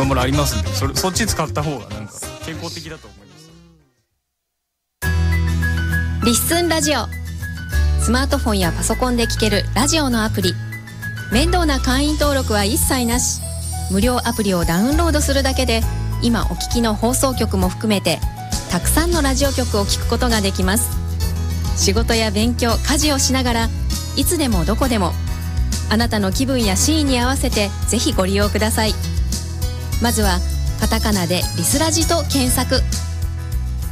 もろありますんで、そっち使った方がなんか健康的だと思います。 リッスンラジオ、スマートフォンやパソコンで聴けるラジオのアプリ。面倒な会員登録は一切なし。無料アプリをダウンロードするだけで、今お聞きの放送局も含めてたくさんのラジオ局を聞くことができます。仕事や勉強、家事をしながらいつでもどこでも、あなたの気分やシーンに合わせてぜひご利用ください。まずはカタカナでリスラジと検索。